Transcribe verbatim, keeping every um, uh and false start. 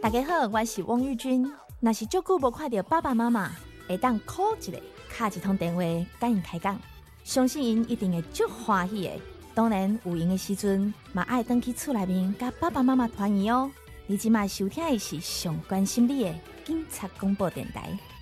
大家好，我是汪玉君。若是足久无看到爸爸妈妈，会当 call 一下，打一通电话，甲因开讲，相信因一定会足欢喜的。当然，有闲的时阵，嘛爱返去厝内面，甲爸爸妈妈团圆哦。你即马收听的是上关心你的警察广播电台。